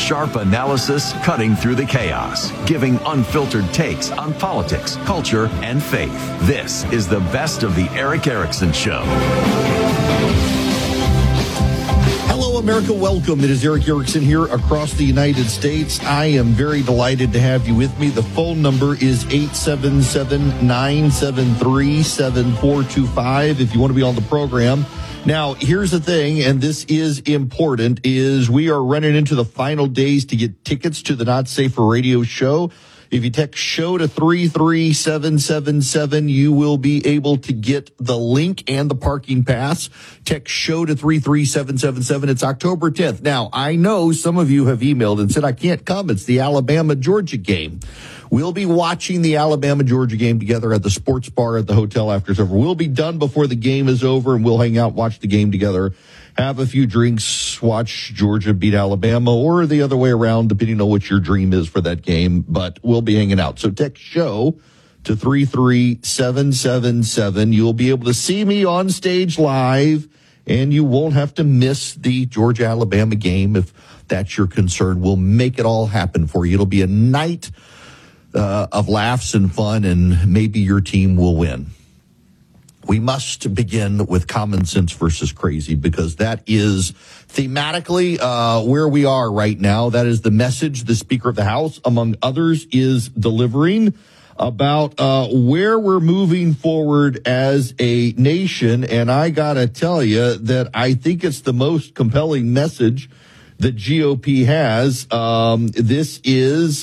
Sharp analysis cutting through the chaos, giving unfiltered takes on politics, culture, and faith. This is the best of the Erick Erickson Show. Hello, America. Welcome. It is Erick Erickson here across the United States. I am very delighted to have you with me. The phone number is 877-973-7425 if you want to be on the program. Now, here's the thing, and this is important, is we are running into the final days to get tickets to the Not Safe for Radio show. If you text SHOW to 33777, you will be able to get the link and the parking pass. Text SHOW to 33777. It's October 10th. Now, I know some of you have emailed and said, I can't come. It's the Alabama-Georgia game. We'll be watching the Alabama-Georgia game together at the sports bar at the hotel after it's over. We'll be done before the game is over, and we'll hang out, watch the game together, have a few drinks, watch Georgia beat Alabama, or the other way around, depending on what your dream is for that game. But we'll be hanging out. So text SHOW to 33777. You'll be able to see me on stage live, and you won't have to miss the Georgia-Alabama game if that's your concern. We'll make it all happen for you. It'll be a night of laughs and fun, and maybe your team will win. We must begin with common sense versus crazy, because that is thematically where we are right now. That is the message the Speaker of the House, among others, is delivering about where we're moving forward as a nation. And I got to tell you that I think it's the most compelling message the GOP has. This is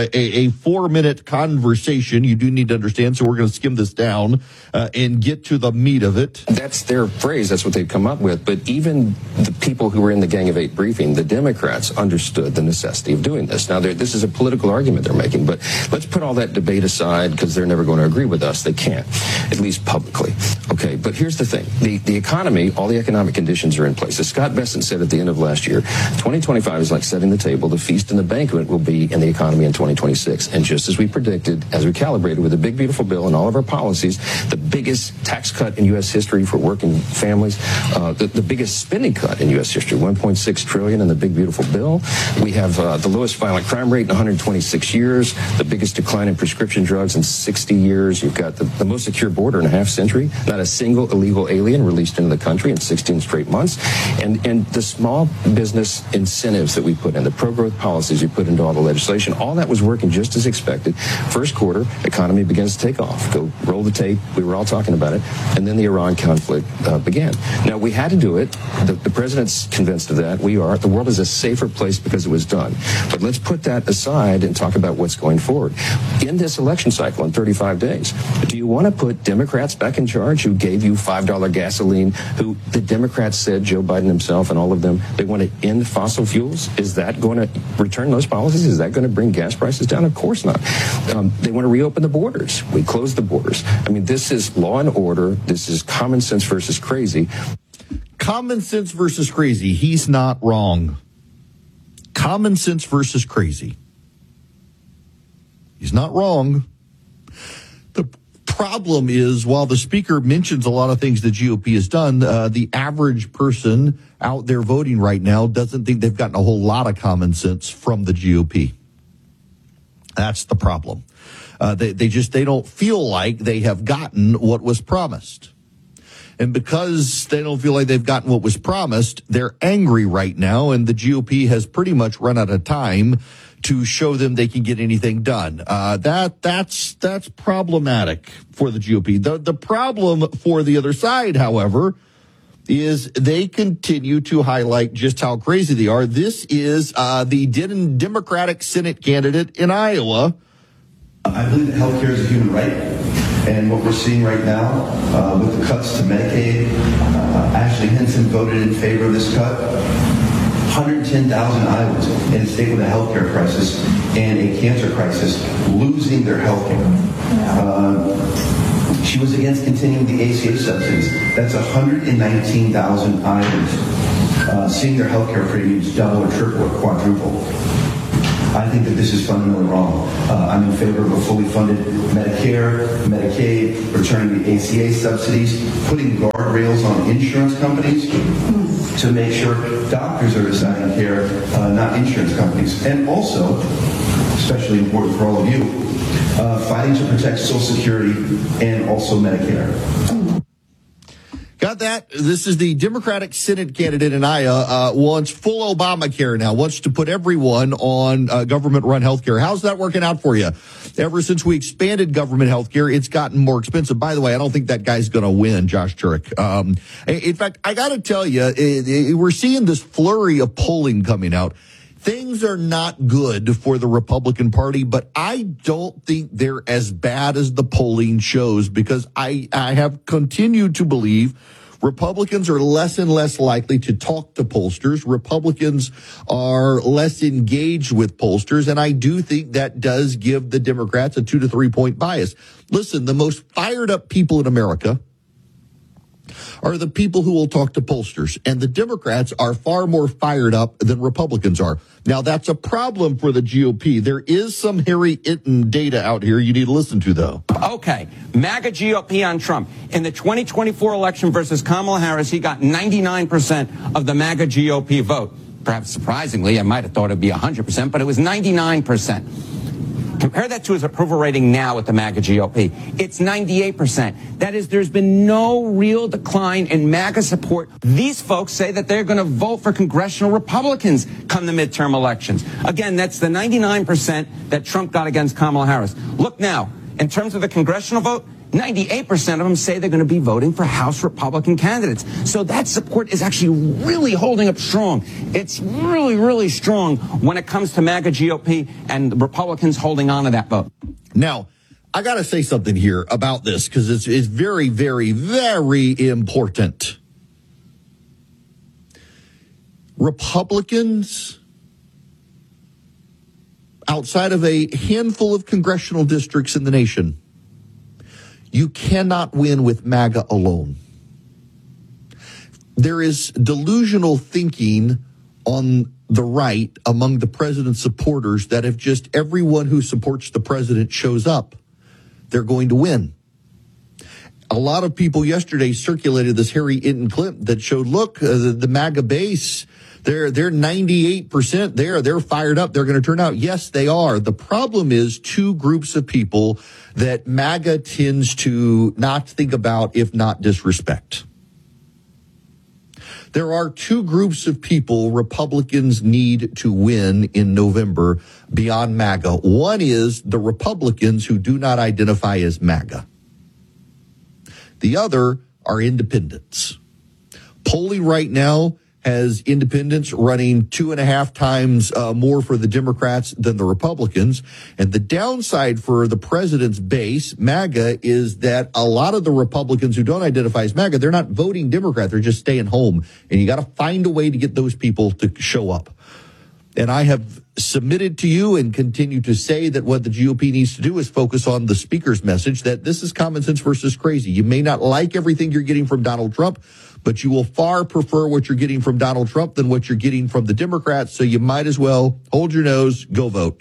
a 4-minute conversation. You do need to understand, so we're going to skim this down and get to the meat of it. That's their phrase. That's what they've come up with. But even the people who were in the Gang of Eight briefing, the Democrats, understood the necessity of doing this. Now, this is a political argument they're making, but let's put all that debate aside, because they're never going to agree with us. They can't, at least publicly. Okay, but here's the thing. The economy, all the economic conditions are in place. As Scott Bessent said at the end of last year, 2025 is like setting the table. The feast and the banquet will be in the economy in 2026. And just as we predicted, as we calibrated with the big, beautiful bill and all of our policies, the biggest tax cut in U.S. history for working families, the biggest spending cut in U.S. history, $1.6 trillion in the big, beautiful bill. We have the lowest violent crime rate in 126 years, the biggest decline in prescription drugs in 60 years. You've got the most secure border in a half century, not a single illegal alien released into the country in 16 straight months. And the small business incentives that we put in, the pro-growth policies we put into all the legislation, all that was working just as expected. First quarter, economy begins to take off. Go roll the tape. We were all talking about it. And then the Iran conflict began. Now, we had to do it. The president's convinced of that. We are. The world is a safer place because it was done. But let's put that aside and talk about what's going forward. In this election cycle, in 35 days, do you want to put Democrats back in charge who gave you $5 gasoline, who the Democrats said, Joe Biden himself and all of them, they want to end fossil fuels? Is that going to return those policies? Is that going to bring gas prices down? Of course not. They want to reopen the borders. We closed the borders. I mean, this is law and order. This is common sense versus crazy. Common sense versus crazy. He's not wrong. Common sense versus crazy. He's not wrong. The problem is, while the speaker mentions a lot of things the GOP has done, the average person out there voting right now doesn't think they've gotten a whole lot of common sense from the GOP. That's the problem. They don't feel like they have gotten what was promised. And because they don't feel like they've gotten what was promised, they're angry right now, and the GOP has pretty much run out of time to show them they can get anything done. That's problematic for the GOP. The problem for the other side, however, is they continue to highlight just how crazy they are. This is the Democratic Senate candidate in Iowa. I believe that health care is a human right. And what we're seeing right now with the cuts to Medicaid, Ashley Hinson voted in favor of this cut. 110,000 Iowans in a state with a healthcare crisis and a cancer crisis losing their healthcare. She was against continuing the ACA subsidies. That's 119,000 Iowans seeing their healthcare premiums double or triple or quadruple. I think that this is fundamentally wrong. I'm in favor of a fully funded Medicare, Medicaid, returning the ACA subsidies, putting guardrails on insurance companies, to make sure doctors are deciding care, not insurance companies. And also, especially important for all of you, fighting to protect Social Security and also Medicare. Got that? This is the Democratic Senate candidate in Iowa, wants full Obamacare now, wants to put everyone on government-run health care. How's that working out for you? Ever since we expanded government health care, it's gotten more expensive. By the way, I don't think that guy's going to win, Josh Turek. In fact, I got to tell you, we're seeing this flurry of polling coming out. Things are not good for the Republican Party, but I don't think they're as bad as the polling shows, because I have continued to believe Republicans are less and less likely to talk to pollsters. Republicans are less engaged with pollsters, and I do think that does give the Democrats a 2 to 3 point bias. Listen, the most fired up people in America are the people who will talk to pollsters, and the Democrats are far more fired up than Republicans are. Now, that's a problem for the GOP. There is some Harry Itten data out here you need to listen to, though. Okay, MAGA GOP on Trump. In the 2024 election versus Kamala Harris, he got 99% of the MAGA GOP vote. Perhaps surprisingly, I might have thought it'd be 100%, but it was 99%. Compare that to his approval rating now with the MAGA GOP. It's 98%. That is, there's been no real decline in MAGA support. These folks say that they're going to vote for congressional Republicans come the midterm elections. Again, that's the 99% that Trump got against Kamala Harris. Look now, in terms of the congressional vote, 98% of them say they're going to be voting for House Republican candidates. So that support is actually really holding up strong. It's really, really strong when it comes to MAGA GOP and Republicans holding on to that vote. Now, I got to say something here about this, because it's very, very, very important. Republicans, outside of a handful of congressional districts in the nation, you cannot win with MAGA alone. There is delusional thinking on the right among the president's supporters that if just everyone who supports the president shows up, they're going to win. A lot of people yesterday circulated this Harry Itten clip that showed, look, the MAGA base, they're 98% there. They're fired up. They're going to turn out. Yes, they are. The problem is two groups of people that MAGA tends to not think about, if not disrespect. There are two groups of people Republicans need to win in November beyond MAGA. One is the Republicans who do not identify as MAGA. The other are independents. Polling right now has independents running 2.5 times more for the Democrats than the Republicans. And the downside for the president's base, MAGA, is that a lot of the Republicans who don't identify as MAGA, they're not voting Democrat. They're just staying home. And you got to find a way to get those people to show up. And I have submitted to you and continue to say that what the GOP needs to do is focus on the speaker's message that this is common sense versus crazy. You may not like everything you're getting from Donald Trump, but you will far prefer what you're getting from Donald Trump than what you're getting from the Democrats. So you might as well hold your nose, go vote.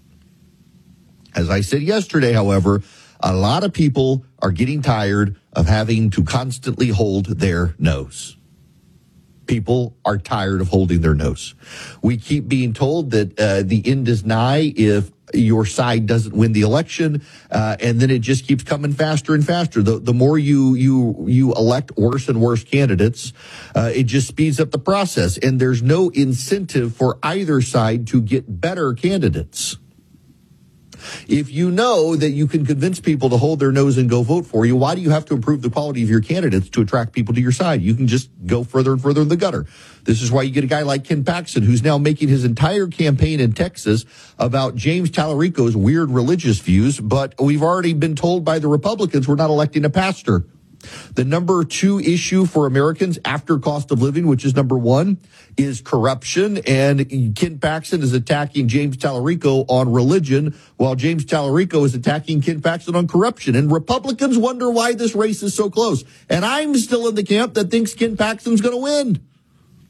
As I said yesterday, however, a lot of people are getting tired of having to constantly hold their nose. People are tired of holding their nose. We keep being told that the end is nigh if your side doesn't win the election, and then it just keeps coming faster and faster. The more you elect worse and worse candidates, it just speeds up the process, and there's no incentive for either side to get better candidates. If you know that you can convince people to hold their nose and go vote for you, why do you have to improve the quality of your candidates to attract people to your side? You can just go further and further in the gutter. This is why you get a guy like Ken Paxton, who's now making his entire campaign in Texas about James Tallarico's weird religious views, but we've already been told by the Republicans we're not electing a pastor. The number 2 issue for Americans after cost of living, which is number 1, is corruption. And Ken Paxton is attacking James Tallarico on religion, while James Tallarico is attacking Ken Paxton on corruption. And Republicans wonder why this race is so close. And I'm still in the camp that thinks Ken Paxton's going to win.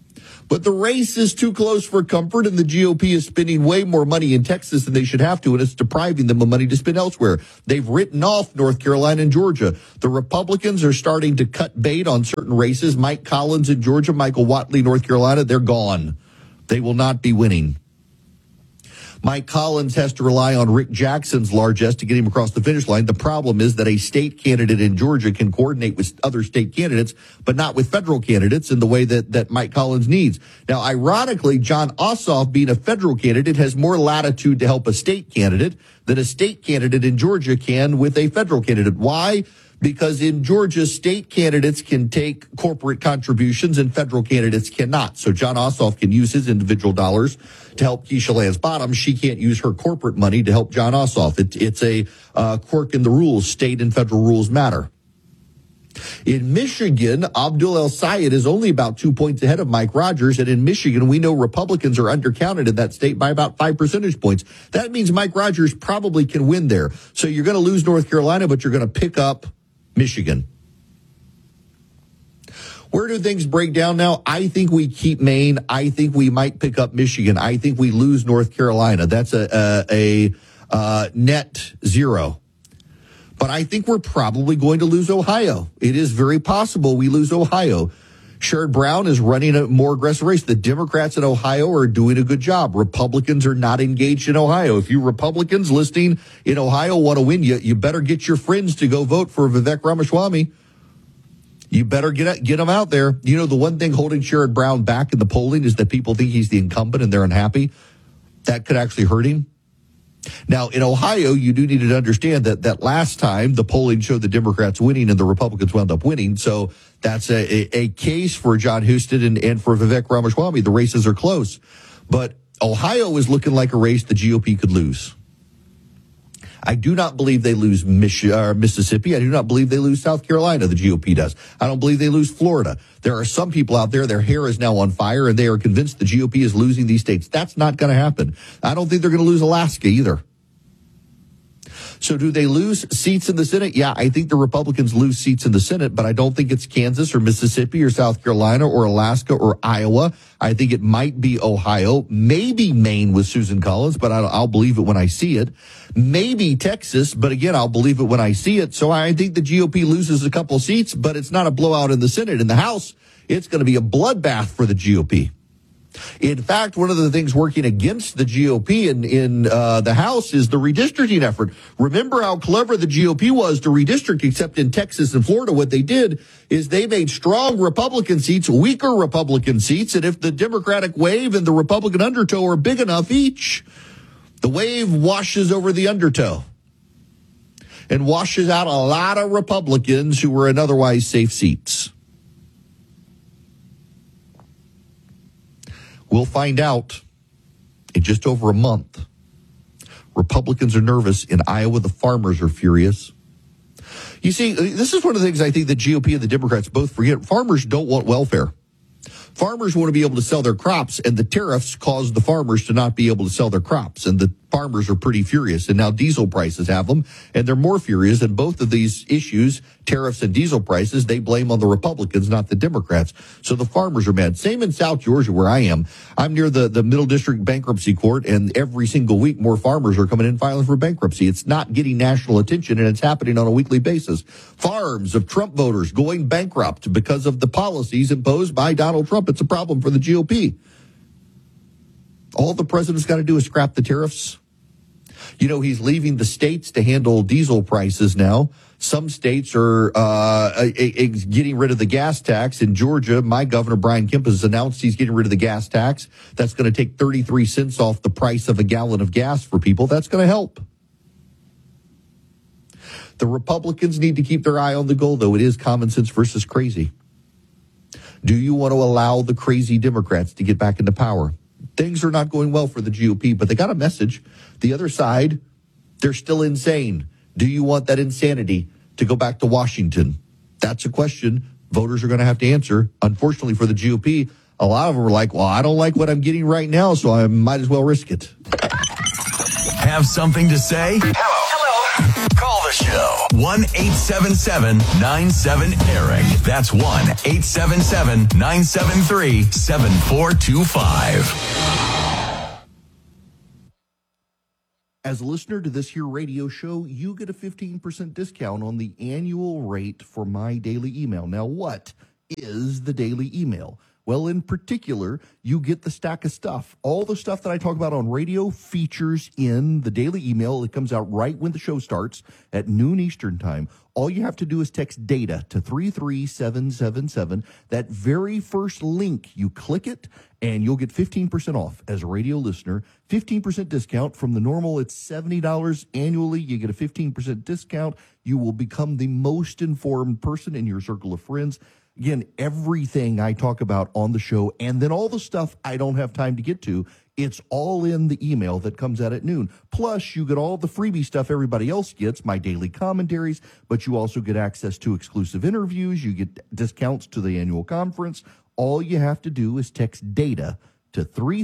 But the race is too close for comfort, and the GOP is spending way more money in Texas than they should have to, and it's depriving them of money to spend elsewhere. They've written off North Carolina and Georgia. The Republicans are starting to cut bait on certain races. Mike Collins in Georgia, Michael Whatley, North Carolina, they're gone. They will not be winning. Mike Collins has to rely on Rick Jackson's largesse to get him across the finish line. The problem is that a state candidate in Georgia can coordinate with other state candidates, but not with federal candidates in the way that Mike Collins needs. Now, ironically, Jon Ossoff, being a federal candidate, has more latitude to help a state candidate than a state candidate in Georgia can with a federal candidate. Why? Because in Georgia, state candidates can take corporate contributions and federal candidates cannot. So Jon Ossoff can use his individual dollars to help Keisha Lance Bottoms. She can't use her corporate money to help Jon Ossoff. It's a quirk in the rules. State and federal rules matter. In Michigan, Abdul El-Sayed is only about 2 points ahead of Mike Rogers. And in Michigan, we know Republicans are undercounted in that state by about 5 percentage points. That means Mike Rogers probably can win there. So you're going to lose North Carolina, but you're going to pick up Michigan. Where do things break down now? I think we keep Maine. I think we might pick up Michigan. I think we lose North Carolina. That's a net zero. But I think we're probably going to lose Ohio. It is very possible we lose Ohio. Sherrod Brown is running a more aggressive race. The Democrats in Ohio are doing a good job. Republicans are not engaged in Ohio. If you Republicans listening in Ohio want to win, you better get your friends to go vote for Vivek Ramaswamy. You better get them out there. You know, the one thing holding Sherrod Brown back in the polling is that people think he's the incumbent and they're unhappy. That could actually hurt him. Now, in Ohio, you do need to understand that last time the polling showed the Democrats winning and the Republicans wound up winning. So that's a case for John Huston and for Vivek Ramaswamy. The races are close. But Ohio is looking like a race the GOP could lose. I do not believe they lose Mississippi. I do not believe they lose South Carolina. The GOP does. I don't believe they lose Florida. There are some people out there, their hair is now on fire, and they are convinced the GOP is losing these states. That's not going to happen. I don't think they're going to lose Alaska either. So do they lose seats in the Senate? Yeah, I think the Republicans lose seats in the Senate, but I don't think it's Kansas or Mississippi or South Carolina or Alaska or Iowa. I think it might be Ohio, maybe Maine with Susan Collins, but I'll believe it when I see it. Maybe Texas, but again, I'll believe it when I see it. So I think the GOP loses a couple seats, but it's not a blowout in the Senate. In the House, it's going to be a bloodbath for the GOP. In fact, one of the things working against the GOP in the House is the redistricting effort. Remember how clever the GOP was to redistrict, except in Texas and Florida. What they did is they made strong Republican seats, weaker Republican seats, and if the Democratic wave and the Republican undertow are big enough each, the wave washes over the undertow and washes out a lot of Republicans who were in otherwise safe seats. We'll find out in just over a month. Republicans are nervous. In Iowa, the farmers are furious. You see, this is one of the things I think the GOP and the Democrats both forget. Farmers don't want welfare. Farmers want to be able to sell their crops, and the tariffs cause the farmers to not be able to sell their crops. And the farmers are pretty furious. And now diesel prices have them, and they're more furious. And both of these issues, tariffs and diesel prices, they blame on the Republicans, not the Democrats. So the farmers are mad. Same in South Georgia, where I am. I'm near the Middle District Bankruptcy Court, and every single week more farmers are coming in filing for bankruptcy. It's not getting national attention, and it's happening on a weekly basis. Farms of Trump voters going bankrupt because of the policies imposed by Donald Trump. It's a problem for the GOP. All the president's got to do is scrap the tariffs. You know, he's leaving the states to handle diesel prices now. Some states are getting rid of the gas tax. In Georgia, my governor, Brian Kemp, has announced he's getting rid of the gas tax. That's going to take 33 cents off the price of a gallon of gas for people. That's going to help. The Republicans need to keep their eye on the goal, though. It is common sense versus crazy. Do you want to allow the crazy Democrats to get back into power? Things are not going well for the GOP, but they got a message. The other side, they're still insane. Do you want that insanity to go back to Washington? That's a question voters are going to have to answer. Unfortunately for the GOP, a lot of them are like, well, I don't like what I'm getting right now, so I might as well risk it. Have something to say? Hello. Call the the show. 1-877-97-ERIC. That's 1-877-973-7425. As a listener to this here radio show, you get a 15% discount on the annual rate for my daily email. Now, what is the daily email? Well, in particular, you get the stack of stuff. All the stuff that I talk about on radio features in the daily email. It comes out right when the show starts at noon Eastern time. All you have to do is text DATA to 33777. That very first link, you click it, and you'll get 15% off as a radio listener. 15% discount from the normal. It's $70 annually. You get a 15% discount. You will become the most informed person in your circle of friends. Again, everything I talk about on the show, and then all the stuff I don't have time to get to, it's all in the email that comes out at noon. Plus, you get all the freebie stuff everybody else gets, my daily commentaries, but you also get access to exclusive interviews. You get discounts to the annual conference. All you have to do is text DATA to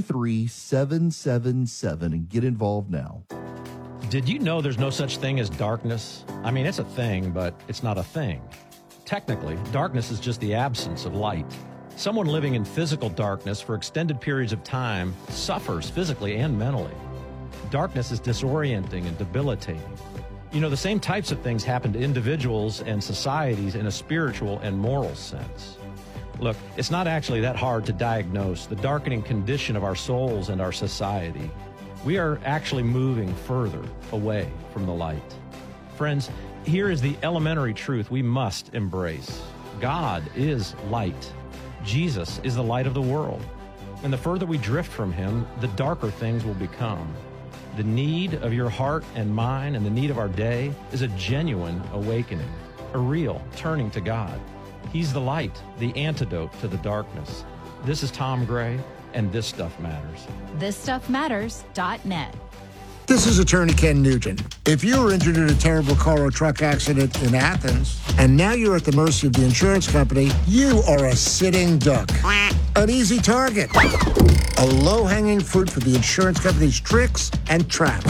33777 and get involved now. Did you know there's no such thing as darkness? I mean, it's a thing, but it's not a thing. Technically, darkness is just the absence of light. Someone living in physical darkness for extended periods of time suffers physically and mentally. Darkness is disorienting and debilitating. You know, the same types of things happen to individuals and societies in a spiritual and moral sense. Look, it's not actually that hard to diagnose the darkening condition of our souls and our society. We are actually moving further away from the light. Friends, here is the elementary truth we must embrace. God is light. Jesus is the light of the world. And the further we drift from him, the darker things will become. The need of your heart and mine and the need of our day is a genuine awakening, a real turning to God. He's the light, the antidote to the darkness. This is Tom Gray, and This Stuff Matters. ThisStuffMatters.net. This is attorney Ken Nugent. If you were injured in a terrible car or truck accident in Athens, and now you're at the mercy of the insurance company, you are a sitting duck. An easy target. A low-hanging fruit for the insurance company's tricks and traps.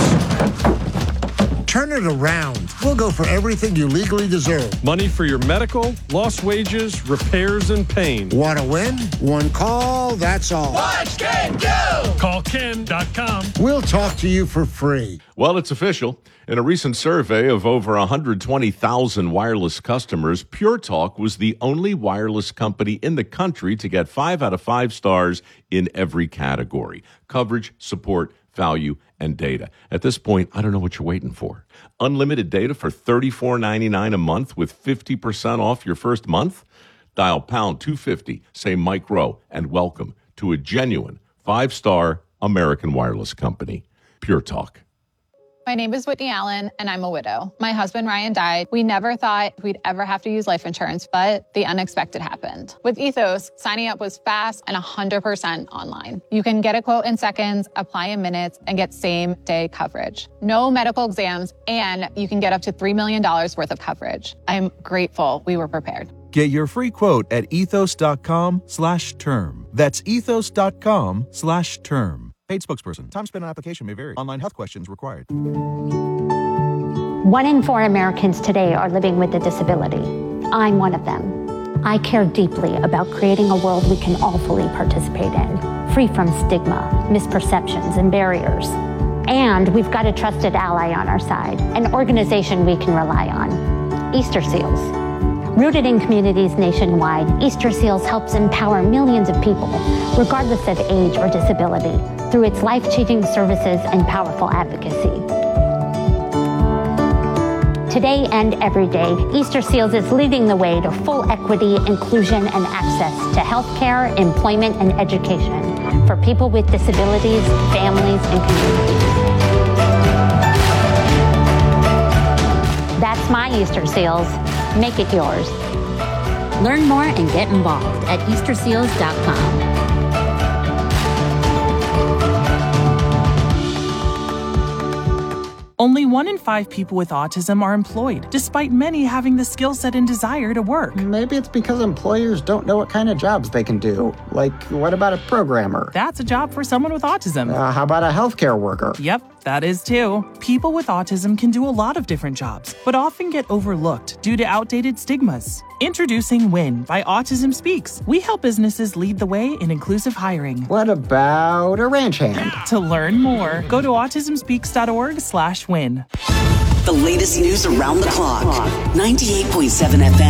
Turn it around. We'll go for everything you legally deserve. Money for your medical, lost wages, repairs, and pain. Want to win? One call, that's all. Watch Ken go! Call Ken.com. We'll talk to you for free. Well, it's official. In a recent survey of over 120,000 wireless customers, Pure Talk was the only wireless company in the country to get 5 out of 5 stars in every category: coverage, support, value, and data. At this point, I don't know what you're waiting for. Unlimited data for $34.99 a month with 50% off your first month? Dial pound 250, say Mike Rowe, and welcome to a genuine 5-star American wireless company. Pure Talk. My name is Whitney Allen, and I'm a widow. My husband, Ryan, died. We never thought we'd ever have to use life insurance, but the unexpected happened. With Ethos, signing up was fast and 100% online. You can get a quote in seconds, apply in minutes, and get same-day coverage. No medical exams, and you can get up to $3 million worth of coverage. I'm grateful we were prepared. Get your free quote at ethos.com/term. That's ethos.com/term. Paid spokesperson. Time spent on application may vary. Online health questions required. 1 in 4 Americans today are living with a disability. I'm one of them. I care deeply about creating a world we can all fully participate in, free from stigma, misperceptions, and barriers. And we've got a trusted ally on our side, an organization we can rely on, Easter Seals. Rooted in communities nationwide, Easter Seals helps empower millions of people, regardless of age or disability, through its life-changing services and powerful advocacy. Today and every day, Easter Seals is leading the way to full equity, inclusion, and access to healthcare, employment, and education for people with disabilities, families, and communities. That's my Easter Seals. Make it yours. Learn more and get involved at EasterSeals.com. Only 1 in 5 people with autism are employed, despite many having the skill set and desire to work. Maybe it's because employers don't know what kind of jobs they can do. Like, what about a programmer? That's a job for someone with autism. How about a healthcare worker? Yep, That is too. People with autism can do a lot of different jobs, but often get overlooked due to outdated stigmas. Introducing WIN by Autism Speaks. We help businesses lead the way in inclusive hiring. What about a ranch hand? To learn more, go to autismspeaks.org/win. The latest news around the clock. 98.7 FM.